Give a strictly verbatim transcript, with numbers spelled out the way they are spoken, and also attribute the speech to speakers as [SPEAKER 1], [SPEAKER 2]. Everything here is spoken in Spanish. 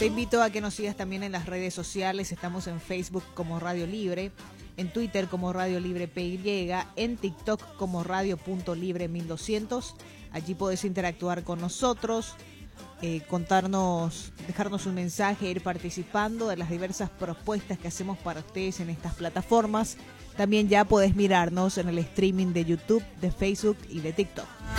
[SPEAKER 1] invito a que nos sigas también en las redes sociales. Estamos en Facebook como Radio Libre, en Twitter como Radio Libre P Y, en TikTok como Radio.Libre mil doscientos. Allí podés interactuar con nosotros, eh, contarnos, dejarnos un mensaje, ir participando de las diversas propuestas que hacemos para ustedes en estas plataformas. También ya podés mirarnos en el streaming de YouTube, de Facebook y de TikTok.